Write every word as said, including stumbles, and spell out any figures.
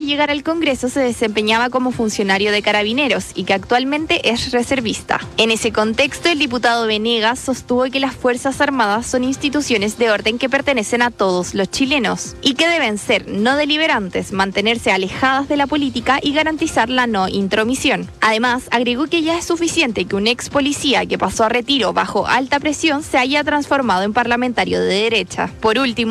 llegar al Congreso se desempeñaba como funcionario de Carabineros y que actualmente es reservista. En ese contexto, el diputado Venegas sostuvo que las Fuerzas Armadas son instituciones de orden que pertenecen a todos los chilenos y que deben ser no deliberantes, mantenerse alejadas de la política y garantizar la no intromisión. Además, agregó que ya es suficiente que un ex policía que pasó a retiro bajo alta presión se haya transformado en parlamentario de derecha. Por último,